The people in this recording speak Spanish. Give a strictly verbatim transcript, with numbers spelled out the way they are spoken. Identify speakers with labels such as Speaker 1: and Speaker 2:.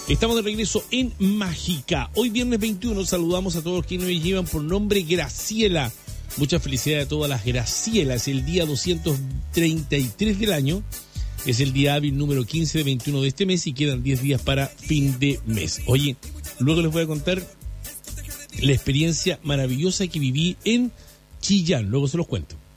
Speaker 1: Estamos de regreso en Mágica. Hoy viernes veintiuno saludamos a todos quienes nos llevan por nombre Graciela. Mucha felicidad a todas las Gracielas. El día doscientos treinta y tres del año. Es el día hábil número quince de veintiuno de este mes y quedan diez días para fin de mes. Oye, luego les voy a contar la experiencia maravillosa que viví en Chillán. Luego se los cuento.